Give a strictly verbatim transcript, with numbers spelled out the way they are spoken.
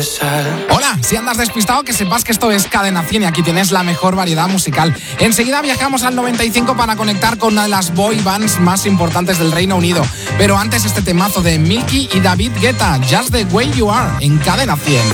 Hola, si andas despistado, que sepas que esto es Cadena cien y aquí tienes la mejor variedad musical. Enseguida viajamos al noventa y cinco para conectar con una de las boy bands más importantes del Reino Unido. Pero antes este temazo de Milky y David Guetta, Just the Way You Are, en Cadena cien.